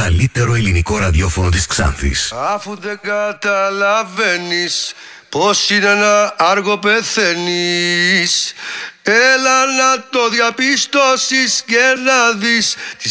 καλύτερο ελληνικό ραδιόφωνο της Ξάνθης. Αφού δεν καταλαβαίνεις πως είναι να άργο πεθαίνεις, έλα να το διαπιστώσεις και να δεις τη